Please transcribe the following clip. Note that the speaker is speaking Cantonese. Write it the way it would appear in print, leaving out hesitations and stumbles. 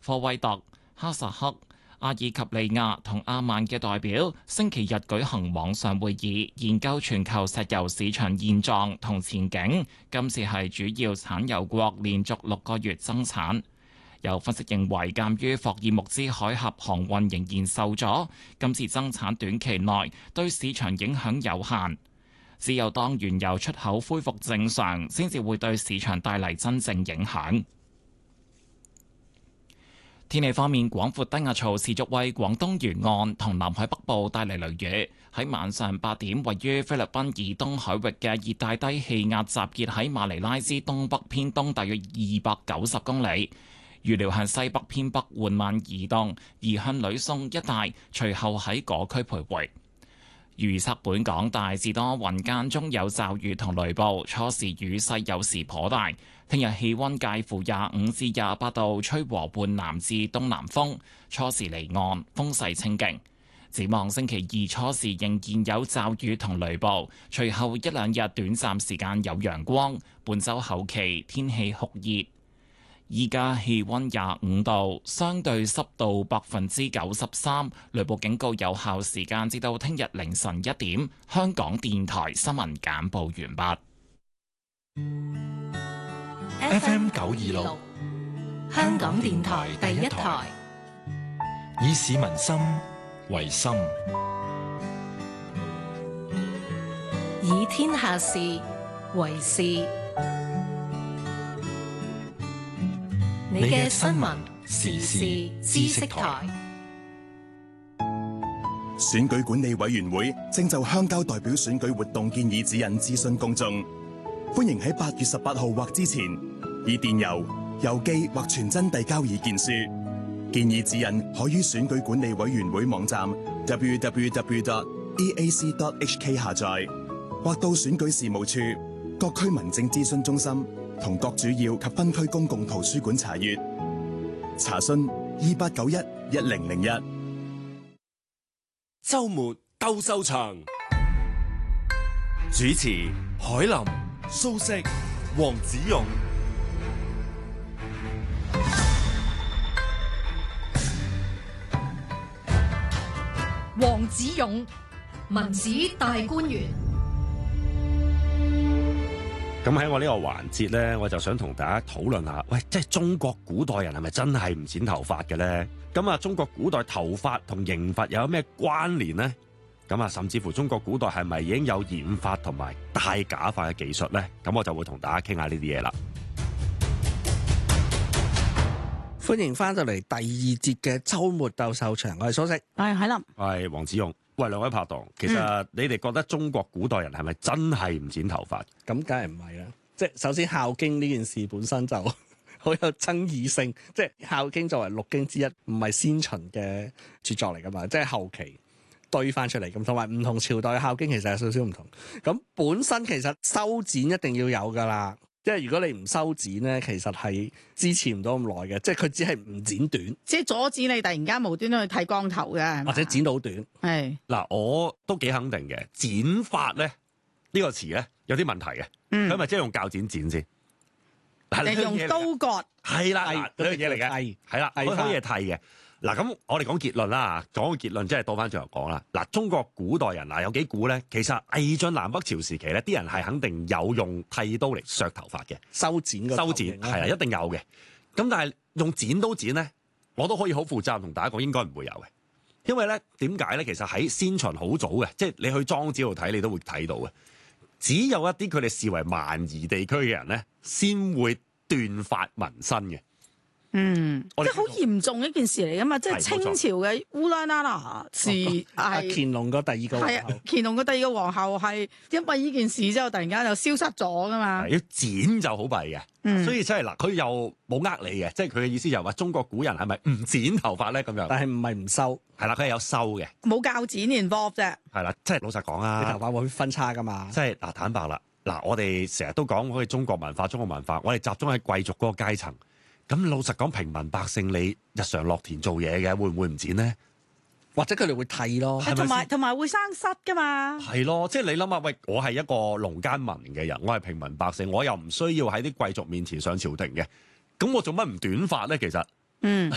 科威特、哈薩克、阿爾及利亞同阿曼嘅代表星期日舉行網上會議，研究全球石油市場現狀同前景。今次係主要產油國連續6個月增產。有分析認為，鑑於霍爾木茲海峽航運仍然受阻，今次增產短期內對市場影響有限。只有當原油出口恢復正常，先至會對市場帶嚟真正影響。天氣方面，廣闊低壓槽持續為廣東沿岸同南海北部帶嚟雷雨。喺晚上8點，位於菲律賓以東海域嘅熱帶低氣壓集結喺馬尼拉之東北偏東大約290公里，預料向西北偏北緩慢移動，移向呂宋一帶，隨後喺嗰區徘徊。預測本港大致多雲，間中有驟雨同雷暴，初時雨勢有時頗大。聽日氣溫介乎25至28度，吹和緩南至東南風，初時離岸，風勢清勁。展望星期二初時仍然有驟雨同雷暴，隨後一兩日短暫時間有陽光。本週後期天氣酷熱。依家氣溫25度，相對濕度93%，雷暴警告有效時間至到聽日凌晨1點。香港電台新聞簡報完畢。FM 926，香港電台第一台，以市民心為心， 以天下事為事。你嘅新聞時事知識台。 選舉管理委員會正就鄉郊代表選舉活動建議指引諮詢公眾，歡迎喺8月18號或之前以電郵、郵寄或傳真遞交意見書。建議指引可於選舉管理委員會網站 www.eac.hk 下載，或到選舉事務處、各區民政諮詢中心同各主要及分區公共圖書館查閱。查詢28911001。 周末鬥獸場，主持海林、蘇軾、黃子勇。 黃子勇，文史大觀園。 咁喺我呢個環節呢，我就想同大家討論下，喂，即係中國古代人係咪真係唔剪頭髮嘅呢？咁啊，中國古代頭髮同刑罰又有咩關聯呢？咁啊，甚至乎中國古代係咪已經有染髮同埋戴假髮嘅技術呢？咁我就會同大家傾下呢啲嘢啦。 歡迎翻到嚟第二節嘅週末鬥獸場，我係蘇軾， 我係海林， 我係黃子勇。喂，兩位拍檔，其實你哋覺得中國古代人係咪真係唔剪頭髮？ 咁梗係唔係啦，即係首先《孝經》呢件事本身就好有爭議性，即係《孝經》作為六經之一，唔係先秦嘅著作嚟噶嘛，即係後期堆翻出嚟咁，同埋唔同朝代嘅《孝經》其實有少少唔同。咁本身其實修剪一定要有噶啦。即係如果你唔修剪咧，其實係支持唔到咁耐嘅，即係佢只係唔剪短， 即係阻止你突然間無端端去剃光頭嘅， 或者剪到短。 係嗱，我都幾肯定嘅，剪髮咧呢個詞咧有啲問題嘅，佢咪即係用鉸剪剪先， 你用刀割係啦，呢樣嘢嚟嘅，係啦，可以係剃嘅。嗱，咁我哋講結論啦，講個結論即係倒翻轉頭講啦。嗱，中國古代人嗱有幾古咧？其實魏晉南北朝時期咧，啲人係肯定有用剃刀嚟削頭髮嘅，修剪係啊，一定有嘅。咁但係用剪刀剪咧，我都可以好負責任同大家講，應該唔會有嘅。因為咧點解咧？其實喺先秦好早嘅，即係你去莊子度睇，你都會睇到嘅。只有一啲佢哋視為蠻夷地區嘅人咧，先會斷髮紋身嘅。 即係好嚴重一件事嚟噶嘛，即係清朝嘅烏拉那拿是係乾隆個第二個皇后， 係啊，乾隆個第二個皇后係因為呢件事之後，突然間就消失咗噶嘛。 要剪就好弊嘅，所以真係嗱，佢又冇呃你嘅，即係佢嘅意思就係話中國古人係咪唔剪頭髮咧咁樣？ 但係唔係唔修， 係啦，佢係有修嘅， 冇鉸剪 involve 啫。 係啦，即係老實講啊， 你頭髮會分叉噶嘛？ 即係嗱，坦白啦，嗱，我哋成日都講我哋中國文化，我哋集中喺貴族嗰個階層。咁老實講，平民百姓你日常落田做嘢嘅，會唔會唔剪咧？ 或者佢哋會剃咯， 同埋會生虱噶嘛？ 係咯，即係你諗下，喂，我係一個農耕民嘅人，我係平民百姓，我又唔需要喺啲貴族面前上朝廷嘅，咁我做乜唔短髮咧？其實，